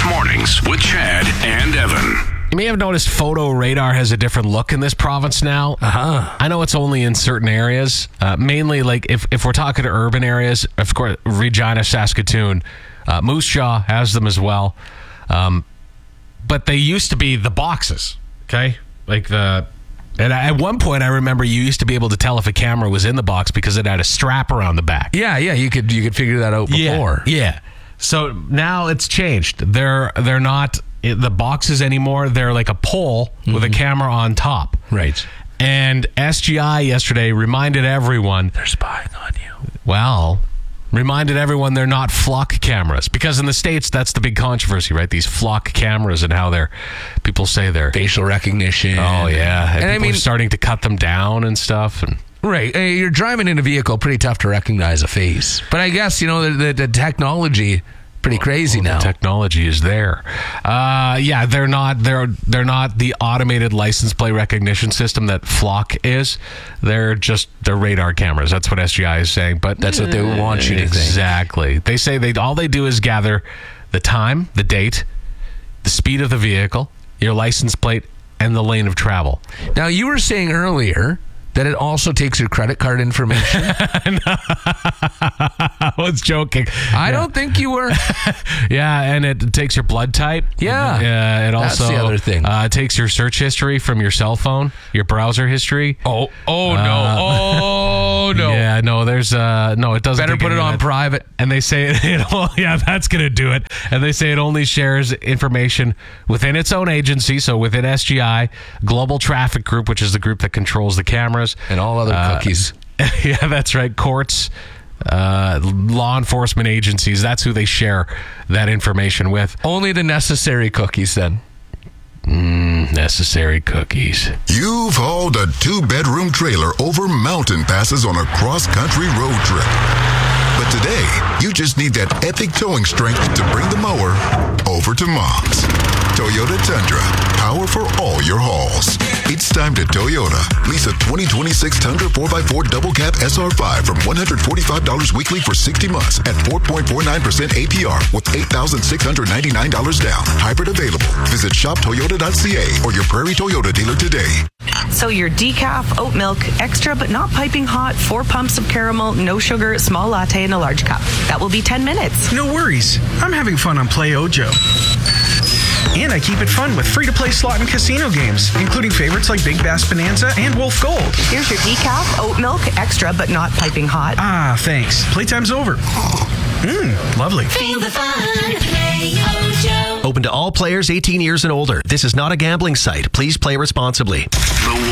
Mornings with Chad and Evan. You may have noticed Photo Radar has a different look in this province now. I know it's only in certain areas. Mainly, like, if we're talking urban areas, of course, Regina, Saskatoon. Moose Jaw has them as well. But they used to be the boxes, okay? And at one point, I remember you used to be able to tell if a camera was in the box because it had a strap around the back. Yeah, you could figure that out before. Yeah. So now it's changed. They're not the boxes anymore. They're like a pole with a camera on top. Right. And SGI yesterday reminded everyone They're spying on you. Well, reminded everyone they're not flock cameras, because in the States that's the big controversy, right? These flock cameras and how people say they're Facial recognition. Oh yeah, and people I mean, are starting to cut them down and stuff. And right, you're driving in a vehicle, pretty tough to recognize a face. But I guess the technology pretty crazy now. The technology is there. Yeah, they're not the automated license plate recognition system that Flock is. They're radar cameras. That's what SGI is saying. But that's what they want you to think. Exactly. They say all they do is gather the time, the date, the speed of the vehicle, your license plate, and the lane of travel. Now, you were saying earlier that it also takes your credit card information. I was joking. I don't think you were. Yeah, and it takes your blood type. Yeah. It also That's the other thing. Takes your search history from your cell phone, your browser history. Oh no. Yeah, no, there's no, it doesn't. Better put it on private. And they say that's going to do it. And they say it only shares information within its own agency, so within SGI, Global Traffic Group, which is the group that controls the cameras. And all other cookies. Yeah, that's right. Courts, law enforcement agencies, that's who they share that information with. Only the necessary cookies, then. Necessary cookies. You've hauled a 2-bedroom trailer over mountain passes on a cross-country road trip. But today, you just need that epic towing strength to bring the mower over to Mom's. Toyota Tundra, power for all your hauls. It's time to Toyota. Lease a 2026 Tundra 4x4 double cab SR5 from $145 weekly for 60 months at 4.49% APR with $8,699 down. Hybrid available. Visit shoptoyota.ca or your Prairie Toyota dealer today. So your decaf, oat milk, extra but not piping hot, 4 pumps of caramel, no sugar, small latte in a large cup. That will be 10 minutes. No worries. I'm having fun on Play Ojo. And I keep it fun with free-to-play slot and casino games, including favorites like Big Bass Bonanza and Wolf Gold. Here's your decaf, oat milk, extra but not piping hot. Ah, thanks. Playtime's over. Lovely. Feel the fun. Play Ojo. Open to all players 18 years and older. This is not a gambling site. Please play responsibly.